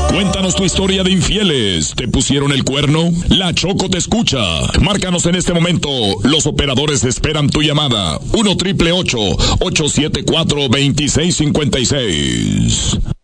Cuéntanos tu historia de infieles. ¿Te pusieron el cuerno? La Choco te escucha. Márcanos en este momento. Los operadores esperan tu llamada. 1-888-874-2656.